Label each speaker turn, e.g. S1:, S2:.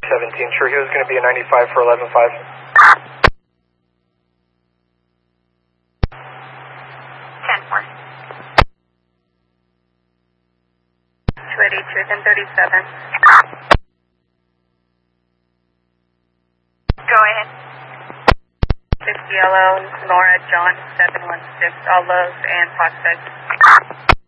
S1: 17. Sure, he was going to be a 95 for 11.5.
S2: 10-4. 282, 1037. Go ahead. 6 Yellow, Nora, John, 716, all lows and prospects.